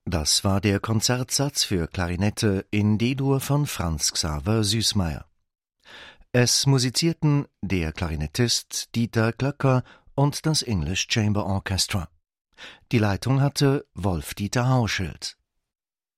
Das war der Konzertsatz für Klarinette in D-Dur von Franz Xaver Süßmayr. Es musizierten der Klarinettist Dieter Klöcker und das English Chamber Orchestra. Die Leitung hatte Wolf-Dieter Hauschild.